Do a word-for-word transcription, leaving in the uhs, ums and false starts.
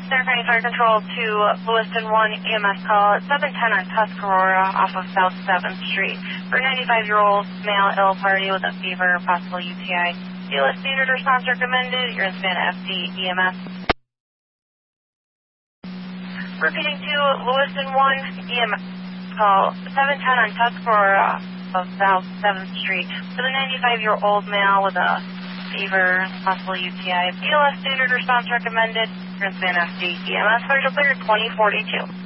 Center County Fire Control to Lewiston one E M S call at seven ten on Tuscarora off of South seventh Street for a ninety-five-year-old male ill party with a fever, possible U T I. B L S standard response recommended. You're in Savannah F D E M S. Repeating to Lewiston one E M S call seven ten on Tuscarora of South seventh Street for the ninety-five-year-old male with a fever, possible U T I. B L S standard response recommended. You're in Savannah F D E M S. Fire clear twenty forty-two.